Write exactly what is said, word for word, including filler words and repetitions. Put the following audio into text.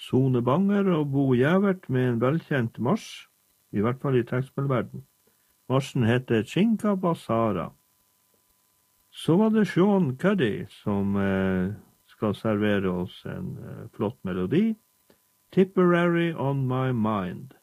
Sone Banger og Bo Gjævert med en velkjent marsj, i hvert fall i trekkspillverden. Marsjen heter Chinka Basara. Så var det Sean Cuddy som eh, skal servere oss en eh, flott melodi. Tipperary on my mind.